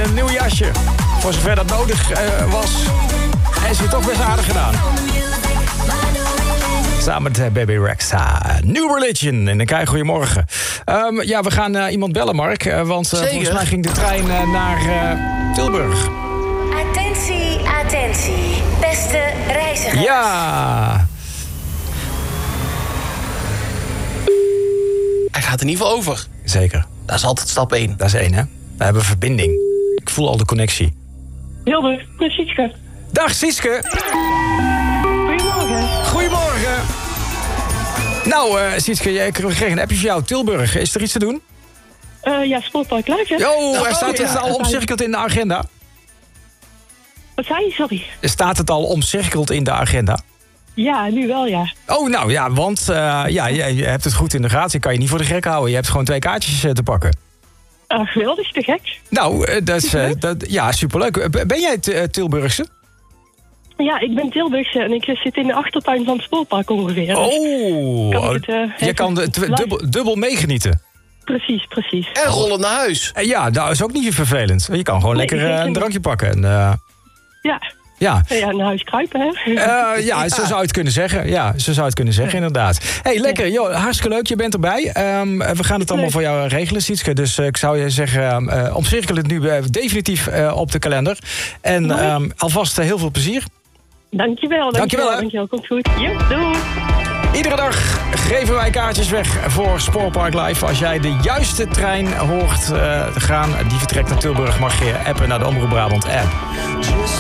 in een nieuw jasje. Voor zover dat nodig was. En ze het toch best aardig gedaan. Samen met Baby Rexha. New Religion. En dan krijg je goedemorgen. Ja, we gaan iemand bellen, Mark. Want volgens mij ging de trein naar Tilburg. Attentie, attentie. Beste reizigers. Ja. Hij gaat in ieder geval over. Zeker. Dat is altijd stap 1. Dat is 1, hè? We hebben verbinding. Ik voel al de connectie. Hilde, met Sietske. Dag, Sietske. Goedemorgen. Goedemorgen. Nou, Sietske, we kregen een appje van jou. Tilburg, is er iets te doen? Ja, Sportpark Live, hè? Staat het al omcirkeld in de agenda? Wat zei je, sorry? Staat het al omcirkeld in de agenda? Ja, nu wel, ja. Oh, nou ja, want je hebt het goed in de gaten. Ik kan je niet voor de gek houden. Je hebt gewoon 2 kaartjes te pakken. Geweldig, te gek. Nou, ja, superleuk. Ben jij Tilburgse? Ja, ik ben Tilburgse en ik zit in de achtertuin van het Sportpark ongeveer. Je kan dubbel meegenieten. Precies. En rollen naar huis. Ja, dat is ook niet vervelend. Je kan gewoon lekker een drankje pakken. En, ja. Ja. Ja, naar huis kruipen, hè? Ja, zo zou je het kunnen zeggen. Ja, zo zou je het kunnen zeggen, inderdaad. Hey, lekker. Joh, hartstikke leuk. Je bent erbij. We gaan het allemaal voor jou regelen, Sietske. Dus ik zou je zeggen, omcirkel het nu definitief op de kalender. En alvast heel veel plezier. Dankjewel. Dankjewel, komt goed. Ja, doei. Iedere dag geven wij kaartjes weg voor Sportpark Live. Als jij de juiste trein hoort gaan, die vertrekt naar Tilburg, mag je appen naar de Omroep Brabant app.